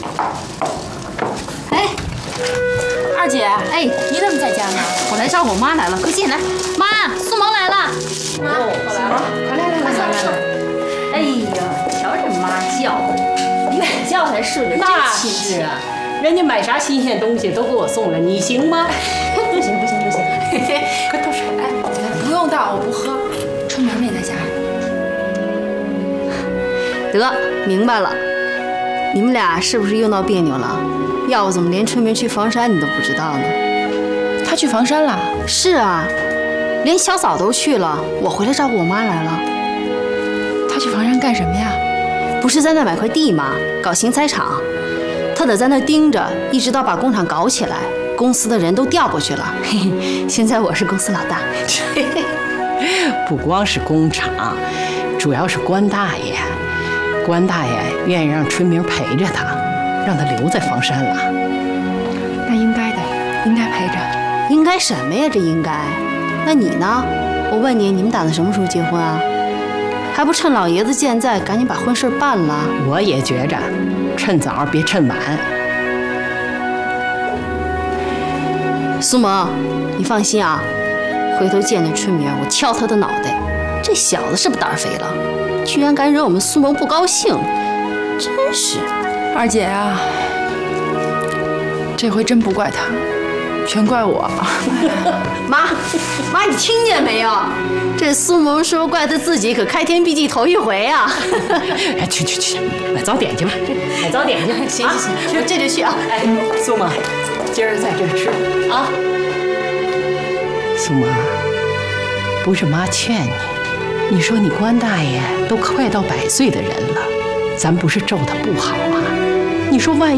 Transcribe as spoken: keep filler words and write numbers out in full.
哎，二姐，哎，你怎么在家呢？我来找我妈来了，快进来。妈，苏萌来了。妈，苏萌，快来来来来来来。哎呀，瞧这妈叫的，比我叫还顺着，真亲切啊！ 人家买啥新鲜东西都给我送了，你行吗？ 不行不行不行， 快倒水。哎，不用倒，我不喝。春明没在家。 得，明白了，你们俩是不是又闹别扭了？要不怎么连春明去房山你都不知道呢？ 他去房山了？ 是啊，连小嫂都去了，我回来照顾我妈来了。 他去房山干什么呀？ 不是在那买块地吗？搞型材厂。他得在那盯着，一直到把工厂搞起来，公司的人都调过去了。嘿嘿，现在我是公司老大。 不光是工厂，主要是关大爷。关大爷愿意让春明陪着他，让他留在房山了。 那应该的，应该陪着。 应该什么呀？这应该。那你呢？我问你，你们打算什么时候结婚啊？还不趁老爷子健在，赶紧把婚事办了。 我也觉着。趁早别趁晚。 苏萌，你放心啊，回头见见春明，我敲他的脑袋。这小子是不是胆儿肥了？居然敢惹我们苏萌不高兴，真是。 二姐啊，这回真不怪他，全怪我。 妈，妈，你听见没有？这苏萌说怪他自己，可开天辟地头一回啊！ 哎，去去去，买早点去吧，买早点去。 行行行，我这就去啊！ 哎，苏萌，今儿在这儿吃啊。苏萌，不是妈劝你，你说你关大爷都快到百岁的人了，咱不是咒他不好啊？你说万一……